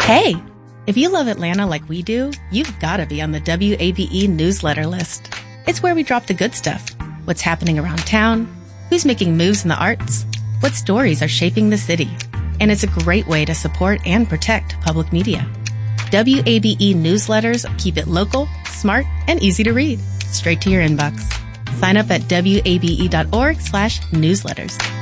Hey, if you love Atlanta like we do, you've got to be on the WABE newsletter list. It's where we drop the good stuff. What's happening around town, who's making moves in the arts, what stories are shaping the city. And it's a great way to support and protect public media. WABE newsletters keep it local, smart, and easy to read. Straight to your inbox. Sign up at wabe.org/newsletters.